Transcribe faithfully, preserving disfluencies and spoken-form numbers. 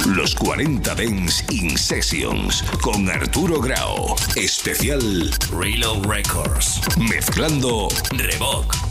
Los cuarenta Dance In Sessions con Arturo Grau. Especial Reload Records. Mezclando Revoc.